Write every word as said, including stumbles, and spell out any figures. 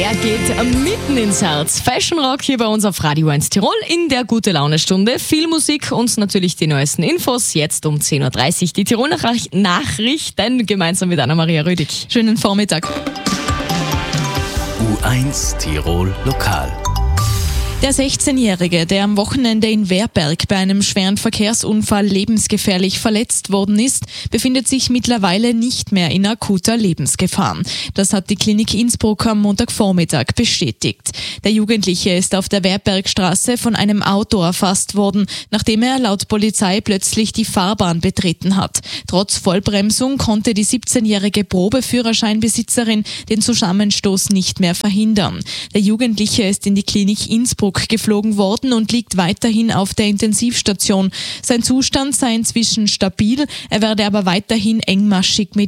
Der geht mitten ins Herz. Fashion Rock hier bei uns auf Radio eins Tirol in der Gute-Laune-Stunde. Viel Musik und natürlich die neuesten Infos. Jetzt um zehn Uhr dreißig die Tiroler Nachrichten gemeinsam mit Anna-Maria Rüdig. Schönen Vormittag. U eins Tirol Lokal. Der sechzehnjährige, der am Wochenende in Werberg bei einem schweren Verkehrsunfall lebensgefährlich verletzt worden ist, befindet sich mittlerweile nicht mehr in akuter Lebensgefahr. Das hat die Klinik Innsbruck am Montagvormittag bestätigt. Der Jugendliche ist auf der Werbergstraße von einem Auto erfasst worden, nachdem er laut Polizei plötzlich die Fahrbahn betreten hat. Trotz Vollbremsung konnte die siebzehnjährige Probeführerscheinbesitzerin den Zusammenstoß nicht mehr verhindern. Der Jugendliche ist in die Klinik Innsbruck geflogen worden und liegt weiterhin auf der Intensivstation. Sein Zustand sei inzwischen stabil, er werde aber weiterhin engmaschig mediziniert.